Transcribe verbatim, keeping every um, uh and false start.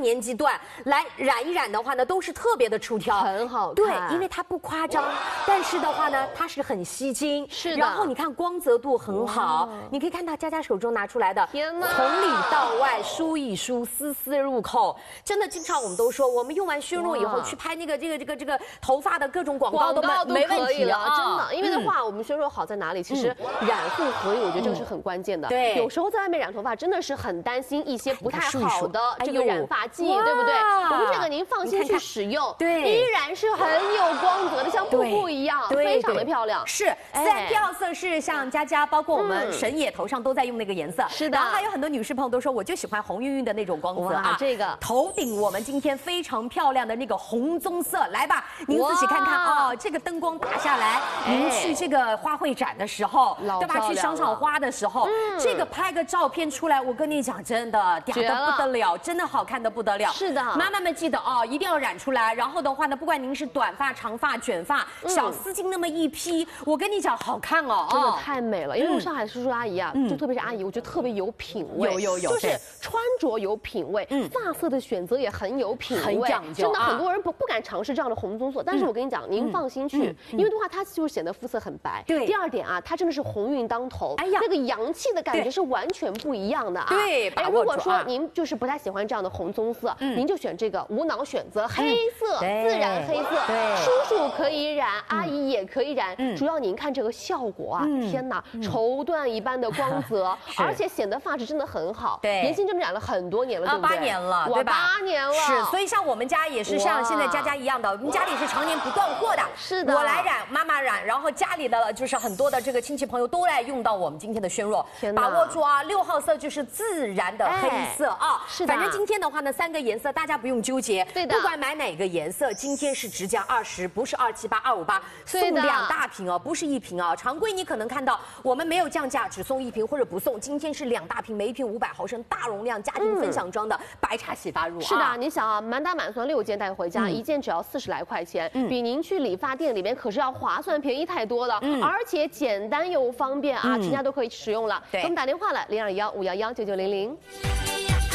年纪段来染一染的话呢，都是特别的出挑， 很好看。 对，因为它不夸张，但是的话呢，它是很吸睛。 是的。 然后你看光泽度很好，你可以看到佳佳手中拿出来的， 天哪， 从里到外梳一梳，丝丝入扣。真的，经常我们都说，我们用完熏露以后去拍那个这个这个这个头发的各种广告都没问题了， 真的。因为的话，我们熏露好在哪里？其实染护合一，我觉得这个是很关键的。对，有时候在外面染头发真的是很担心一些不太好的这个染发剂，对不对？我们这个您放心去使用，对，依然是很有光泽的，像瀑布一样，非常的漂亮。 是，虽然调色是像佳佳，包括我们神野头上都在用那个颜色， 是的。 然后还有很多女士朋友都说，我就喜欢红晕晕的那种光泽啊。 这个头顶我们今天非常漂亮的那个红棕色，来吧，您仔细看看哦，这个灯光打下来，您去这个花卉展的时候，对吧？去赏赏花的时候，这个拍个照片出来，我跟你讲，真的嗲的不得了，真的好看的不得了。 是的， 妈妈们记得哦，一定要染出来。然后的话呢，不管您是短发、长发、卷发，小丝巾那么一披，我跟你讲，好看哦， 真的太美了。因为我上海叔叔阿姨啊，就特别是阿姨，我觉得特别有品味， 有有有， 就是穿着有品味，发色的选择也很有品味， 很讲究。 真的很多人不不敢尝试这样的红棕色，但是我跟你讲，您放心去，因为的话它就显得肤色很白。 对。 第二点啊，它真的是红晕当头，哎呀，那个洋气的感觉是完全不一样的啊。 对。 哎，如果说您就是不太喜欢这样的红棕色，您就选这个无脑选择黑色，自然黑色，叔叔可以染，阿姨也可以染。主要您看这个效果啊，天哪，绸缎一般的光泽，而且显得发质真的很好。对，年轻真的染了很多年了，对不对？ 八年了，对吧？ 八年了。 是，所以像我们家也是像现在佳佳一样的，我们家里是常年不断货的。 是的， 我来染，妈妈染，然后家里的就是很多的这个亲戚朋友都来用到我们今天的轩若。把握住啊，六号色就是自然的黑色啊。是的。反正今天的话呢，三个颜色大家不用纠结， 对的。 不管买哪个颜色，今天是直降二十，不是二七八、二五八，送两大瓶哦，不是一瓶啊。常规你可能看到我们没有降价，只送一瓶或者不送。今天是两大瓶，每一瓶五百毫升，大容量家庭分享装的白茶洗发乳啊。 是的，你想啊，满打满算六件带回家，一件只要四十来块钱，比您去理发店里面可是要划算便宜太多了，而且简单又方便啊，全家都可以使用了。给我们打电话了，零二幺五幺幺九九零零。